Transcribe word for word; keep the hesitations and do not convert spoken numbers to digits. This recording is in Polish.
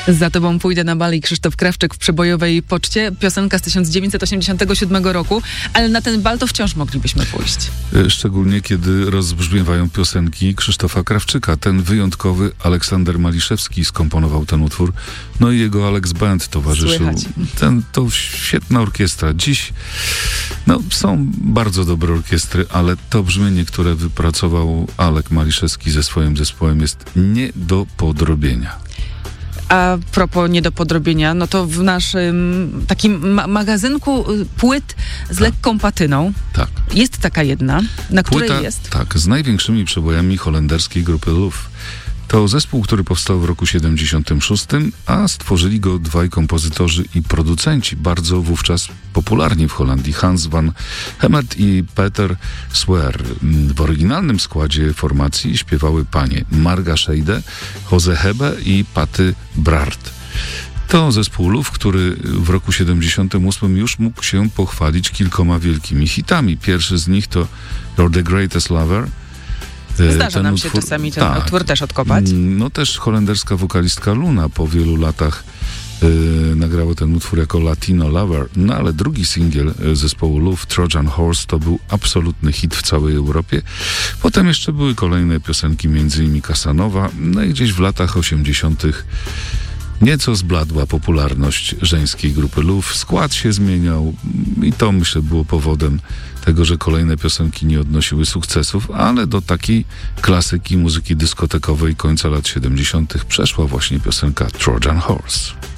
Za tobą pójdę na bal i Krzysztof Krawczyk w przebojowej poczcie. Piosenka z tysiąc dziewięćset osiemdziesiątego siódmego roku, ale na ten bal to wciąż moglibyśmy pójść. Szczególnie kiedy rozbrzmiewają piosenki Krzysztofa Krawczyka. Ten wyjątkowy Aleksander Maliszewski skomponował ten utwór. No i jego Alex Band towarzyszył. Ten, to świetna orkiestra. Dziś no, są bardzo dobre orkiestry, ale to brzmienie, które wypracował Alek Maliszewski ze swoim zespołem, jest nie do podrobienia. A propos nie do podrobienia, no to w naszym takim ma- magazynku płyt z tak. lekką patyną tak. jest taka jedna, na której Płyta, jest... Tak, z największymi przebojami holenderskiej grupy Luf. To zespół, który powstał w roku siedemdziesiątym szóstym, a stworzyli go dwaj kompozytorzy i producenci, bardzo wówczas popularni w Holandii, Hans van Hemert i Peter Sweer. W oryginalnym składzie formacji śpiewały panie Marga Scheide, Jose Hebe i Paty Brart. To zespół Luf, który w roku siedemdziesiątym ósmym już mógł się pochwalić kilkoma wielkimi hitami. Pierwszy z nich to You're the Greatest Lover. Zdarza ten nam utwór, się czasami ten tak, utwór też odkopać. No też holenderska wokalistka Luna po wielu latach yy, nagrała ten utwór jako Latino Lover. No ale drugi singiel zespołu Luf, Trojan Horse, to był absolutny hit w całej Europie. Potem jeszcze były kolejne piosenki, między innymi Casanova. No i gdzieś w latach osiemdziesiątych nieco zbladła popularność żeńskiej grupy Luf. Skład się zmieniał i to, myślę, było powodem tego, że kolejne piosenki nie odnosiły sukcesów, ale do takiej klasyki muzyki dyskotekowej końca lat siedemdziesiątych przeszła właśnie piosenka Trojan Horse.